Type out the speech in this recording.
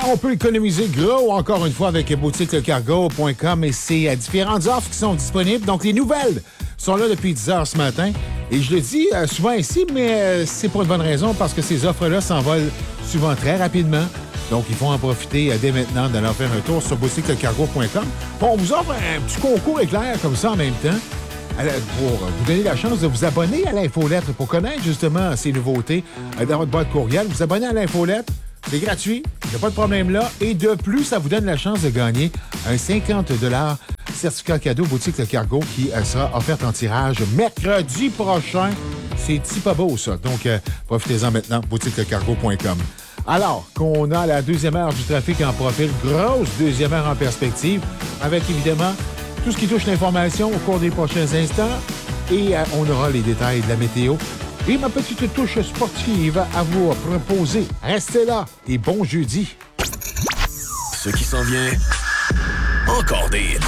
on peut économiser gros encore une fois avec boutiquecargo.com et ses différentes offres qui sont disponibles. Donc, les nouvelles sont là depuis 10 heures ce matin. Et je le dis souvent ici, mais c'est pour une bonne raison, parce que ces offres-là s'envolent souvent très rapidement. Donc, il faut en profiter dès maintenant d'aller faire un tour sur boutiquecargo.com. Bon, on vous offre un petit concours éclair comme ça en même temps pour vous donner la chance de vous abonner à l'infolettre pour connaître justement ces nouveautés dans votre boîte courriel. Vous abonnez à l'infolettre, c'est gratuit, il n'y a pas de problème là. Et de plus, ça vous donne la chance de gagner un 50 $ certificat cadeau Boutique Le Cargo qui sera offert en tirage mercredi prochain. C'est pas beau, ça. Donc, profitez-en maintenant, boutiquecargo.com. Alors, qu'on a la deuxième heure du trafic en profil, grosse deuxième heure en perspective, avec évidemment tout ce qui touche l'information au cours des prochains instants. Et on aura les détails de la météo. Et ma petite touche sportive à vous proposer. Restez là et bon jeudi. Ce qui s'en vient, encore des